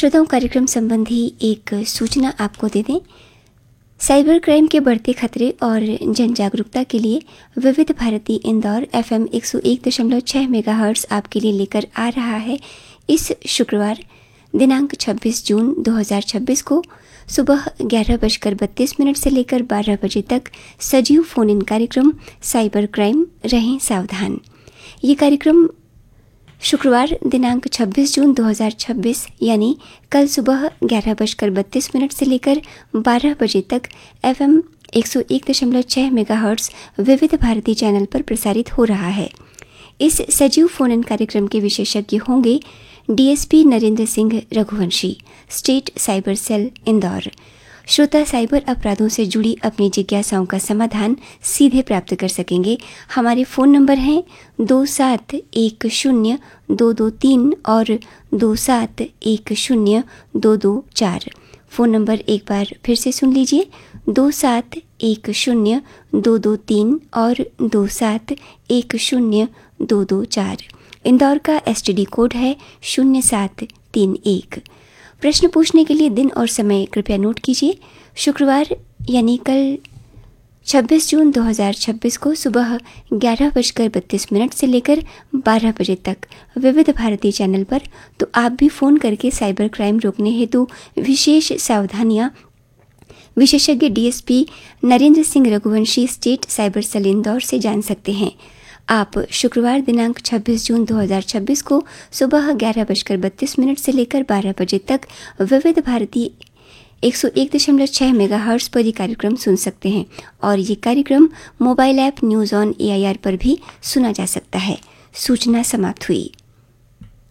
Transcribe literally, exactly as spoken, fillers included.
श्रोताओं, कार्यक्रम संबंधी एक सूचना आपको दे दें। साइबर क्राइम के बढ़ते खतरे और जन जागरूकता के लिए विविध भारती इंदौर एफएम एक सौ एक दशमलव छह मेगाहर्ट्ज़ आपके लिए लेकर आ रहा है इस शुक्रवार दिनांक छब्बीस जून दो हज़ार छब्बीस को सुबह ग्यारह बजकर बत्तीस मिनट से लेकर बारह बजे तक सजीव फोन इन कार्यक्रम साइबर क्राइम, रहें सावधान। ये कार्यक्रम शुक्रवार दिनांक छब्बीस जून दो हज़ार छब्बीस यानी कल सुबह ग्यारह बजकर बत्तीस मिनट से लेकर बारह बजे तक एफएम एक सौ एक दशमलव छह मेगाहर्ट्ज़ विविध भारती चैनल पर प्रसारित हो रहा है। इस सजीव फोन इन कार्यक्रम के विशेषज्ञ होंगे DSP Narendra Singh Raghuvanshi, estate cyber sale Indore. श्रोता साइबर अपराधों से जुड़ी अपनी जिज्ञासाओं का समाधान सीधे प्राप्त कर सकेंगे। हमारे फ़ोन नंबर हैं दो सात एक शून्य दो दो तीन और दो सात एक शून्य दो दो चार। फ़ोन नंबर एक बार फिर से सुन लीजिए, दो सात एक शून्य दो दो तीन और दो सात एक शून्य दो दो चार। इंदौर का एसटीडी कोड है शून्य सात तीन एक। प्रश्न पूछने के लिए दिन और समय कृपया नोट कीजिए। शुक्रवार यानी कल छब्बीस जून दो हज़ार छब्बीस को सुबह ग्यारह बजकर बत्तीस मिनट से लेकर बारह बजे तक विविध भारती चैनल पर। तो आप भी फ़ोन करके साइबर क्राइम रोकने हेतु विशेष सावधानियां विशेषज्ञ DSP Narendra Singh Raghuvanshi, estate cyber sale Indore से जान सकते हैं। आप शुक्रवार दिनांक छब्बीस जून दो हज़ार छब्बीस को सुबह ग्यारह बजकर बत्तीस मिनट से लेकर बारह बजे तक विविध भारती एक सौ एक दशमलव छह मेगाहर्ट्ज़ पर ये कार्यक्रम सुन सकते हैं और ये कार्यक्रम mobile app news on AIR पर भी सुना जा सकता है। सूचना समाप्त हुई।